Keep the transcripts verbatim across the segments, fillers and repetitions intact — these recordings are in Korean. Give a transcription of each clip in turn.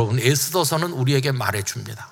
여러분, 에스더서는 우리에게 말해줍니다.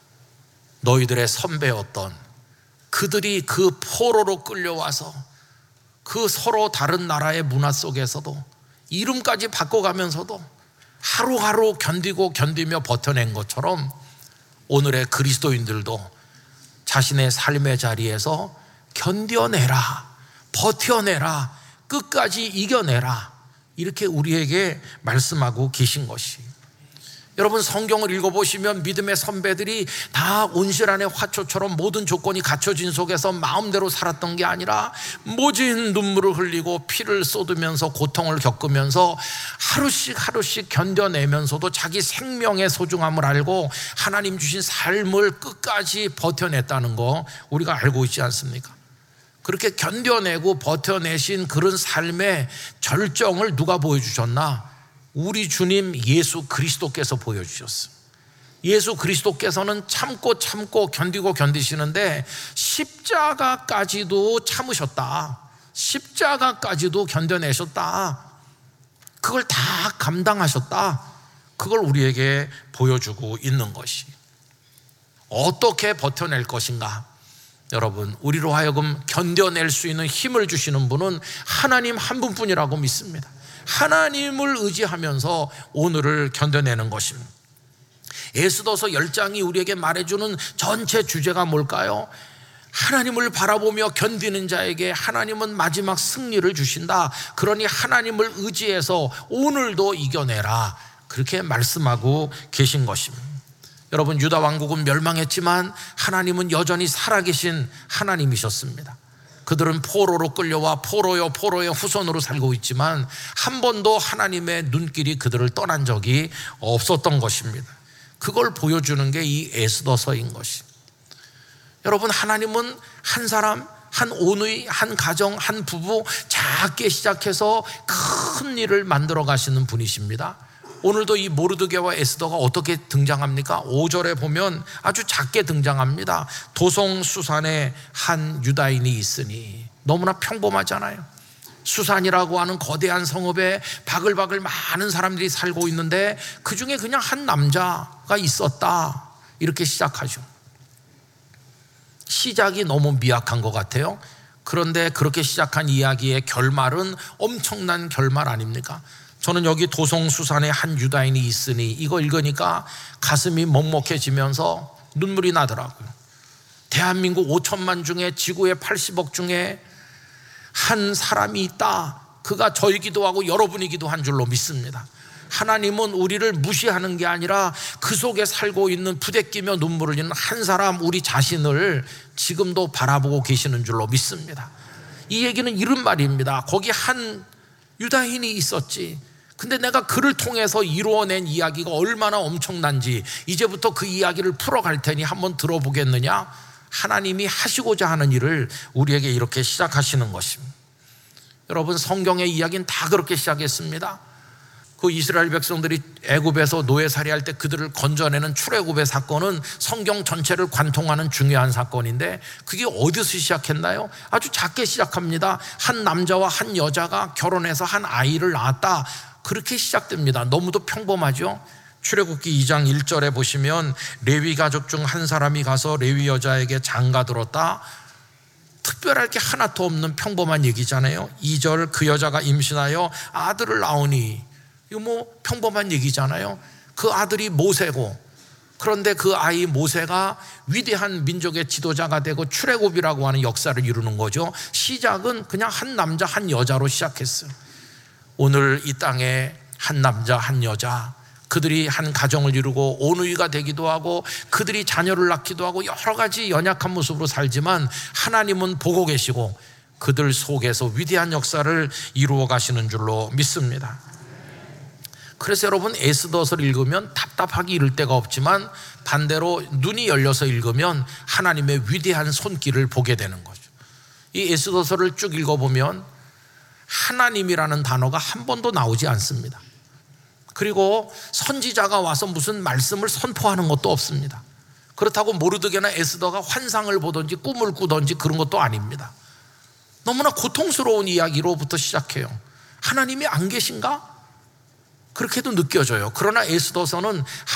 너희들의 선배였던 그들이 그 포로로 끌려와서 그 서로 다른 나라의 문화 속에서도 이름까지 바꿔가면서도 하루하루 견디고 견디며 버텨낸 것처럼 오늘의 그리스도인들도 자신의 삶의 자리에서 견뎌내라, 버텨내라, 끝까지 이겨내라, 이렇게 우리에게 말씀하고 계신 것이, 여러분 성경을 읽어보시면 믿음의 선배들이 다 온실안의 화초처럼 모든 조건이 갖춰진 속에서 마음대로 살았던 게 아니라 모진 눈물을 흘리고 피를 쏟으면서 고통을 겪으면서 하루씩 하루씩 견뎌내면서도 자기 생명의 소중함을 알고 하나님 주신 삶을 끝까지 버텨냈다는 거 우리가 알고 있지 않습니까? 그렇게 견뎌내고 버텨내신 그런 삶의 절정을 누가 보여주셨나? 우리 주님 예수 그리스도께서 보여주셨습니다. 예수 그리스도께서는 참고 참고 견디고 견디시는데 십자가까지도 참으셨다, 십자가까지도 견뎌내셨다, 그걸 다 감당하셨다, 그걸 우리에게 보여주고 있는 것이, 어떻게 버텨낼 것인가? 여러분, 우리로 하여금 견뎌낼 수 있는 힘을 주시는 분은 하나님 한 분뿐이라고 믿습니다. 하나님을 의지하면서 오늘을 견뎌내는 것입니다. 에스더서 열 장이 우리에게 말해주는 전체 주제가 뭘까요? 하나님을 바라보며 견디는 자에게 하나님은 마지막 승리를 주신다. 그러니 하나님을 의지해서 오늘도 이겨내라, 그렇게 말씀하고 계신 것입니다. 여러분, 유다 왕국은 멸망했지만 하나님은 여전히 살아계신 하나님이셨습니다. 그들은 포로로 끌려와 포로요 포로의 후손으로 살고 있지만 한 번도 하나님의 눈길이 그들을 떠난 적이 없었던 것입니다. 그걸 보여주는 게 이 에스더서인 것이, 여러분, 하나님은 한 사람, 한 온의, 한 가정, 한 부부 작게 시작해서 큰 일을 만들어 가시는 분이십니다. 오늘도 이 모르드게와 에스더가 어떻게 등장합니까? 오 절에 보면 아주 작게 등장합니다. 도성 수산에 한 유다인이 있으니. 너무나 평범하잖아요. 수산이라고 하는 거대한 성읍에 바글바글 많은 사람들이 살고 있는데 그 중에 그냥 한 남자가 있었다, 이렇게 시작하죠. 시작이 너무 미약한 것 같아요. 그런데 그렇게 시작한 이야기의 결말은 엄청난 결말 아닙니까? 저는 여기 도성수산에 한 유다인이 있으니 이거 읽으니까 가슴이 먹먹해지면서 눈물이 나더라고요. 대한민국 오천만 중에 지구의 팔십억 중에 한 사람이 있다. 그가 저이기도 하고 여러분이기도 한 줄로 믿습니다. 하나님은 우리를 무시하는 게 아니라 그 속에 살고 있는 부대끼며 눈물을 흘리는 한 사람, 우리 자신을 지금도 바라보고 계시는 줄로 믿습니다. 이 얘기는 이런 말입니다. 거기 한 유다인이 있었지. 근데 내가 그를 통해서 이루어낸 이야기가 얼마나 엄청난지 이제부터 그 이야기를 풀어갈 테니 한번 들어보겠느냐? 하나님이 하시고자 하는 일을 우리에게 이렇게 시작하시는 것입니다. 여러분, 성경의 이야기는 다 그렇게 시작했습니다. 그 이스라엘 백성들이 애굽에서 노예살이할 때 그들을 건져내는 출애굽의 사건은 성경 전체를 관통하는 중요한 사건인데 그게 어디서 시작했나요? 아주 작게 시작합니다. 한 남자와 한 여자가 결혼해서 한 아이를 낳았다, 그렇게 시작됩니다. 너무도 평범하죠? 출애굽기 이 장 일 절에 보시면 레위 가족 중 한 사람이 가서 레위 여자에게 장가들었다. 특별할 게 하나도 없는 평범한 얘기잖아요. 이 절 그 여자가 임신하여 아들을 낳으니, 이거 뭐 평범한 얘기잖아요. 그 아들이 모세고, 그런데 그 아이 모세가 위대한 민족의 지도자가 되고 출애굽이라고 하는 역사를 이루는 거죠. 시작은 그냥 한 남자 한 여자로 시작했어요. 오늘 이 땅에 한 남자 한 여자, 그들이 한 가정을 이루고 온유가 되기도 하고 그들이 자녀를 낳기도 하고 여러 가지 연약한 모습으로 살지만 하나님은 보고 계시고 그들 속에서 위대한 역사를 이루어 가시는 줄로 믿습니다. 그래서 여러분, 에스더서를 읽으면 답답하기 이를 데가 없지만 반대로 눈이 열려서 읽으면 하나님의 위대한 손길을 보게 되는 거죠. 이 에스더서를 쭉 읽어보면 하나님이라는 단어가 한 번도 나오지 않습니다. 그리고 선지자가 와서 무슨 말씀을 선포하는 것도 없습니다. 그렇다고 모르드게나 에스더가 환상을 보든지 꿈을 꾸든지 그런 것도 아닙니다. 너무나 고통스러운 이야기로부터 시작해요. 하나님이 안 계신가? 그렇게도 느껴져요. 그러나 에스더서는